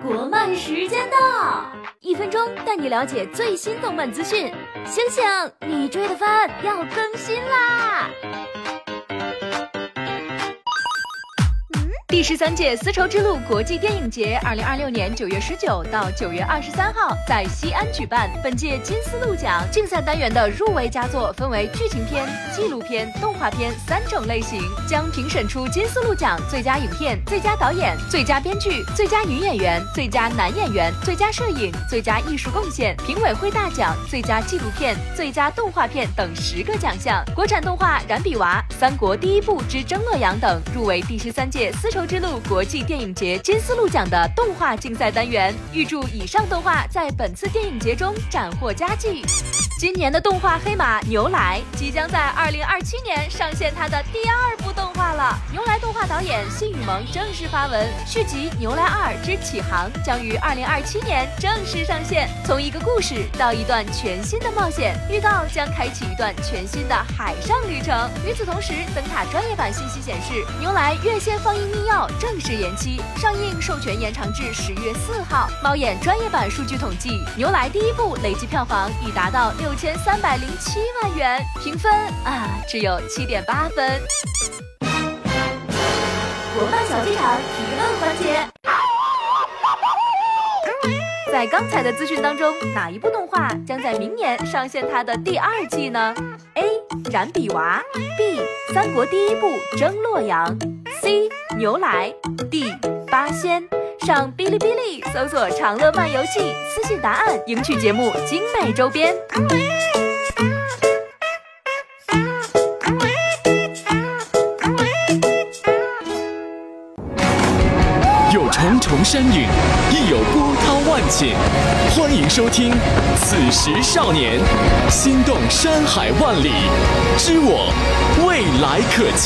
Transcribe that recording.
国漫时间到，1分钟带你了解最新动漫资讯。醒醒，你追的番要更新啦！第13届丝绸之路国际电影节2026年9月19到9月23号在西安举办。本届金丝鹿奖竞赛单元的入围佳作分为剧情片、纪录片、动画片3种类型，将评审出金丝鹿奖最佳影片、最佳导演、最佳编剧、最佳女演员、最佳男演员、最佳摄影、最佳艺术贡献、评委会大奖、最佳纪录片、最佳动画片等10个奖项。国产动画《燃比娃》、《三国第一部之争洛阳》等入围第13届丝绸之路国际电影节金丝鹿奖的动画竞赛单元。预祝以上动画在本次电影节中斩获佳绩。今年的动画黑马牛来即将在2027年上线它的第2部动画了。牛来动画导演信宇萌正式发文，续集《牛来2之启航》将于2027年正式上线。从一个故事到一段全新的冒险，预告将开启一段全新的海上旅程。与此同时，灯塔专业版信息显示，牛来院线放映密钥正式延期，上映授权延长至10月4号。猫眼专业版数据统计，牛来第1部累计票房已达到6307万元，评分只有7.8分。国漫小剧场提问环节。在刚才的资讯当中，哪一部动画将在明年上线它的第2季呢？ A. 燃比娃 B. 三国第一部争洛阳 C. 牛来 D. 八仙。上哔哩哔哩搜索长乐漫游戏，私信答案赢取节目精美周边。 有重重山岭，亦有波涛万顷。欢迎收听《此时少年》，心动山海万里，知我未来可期。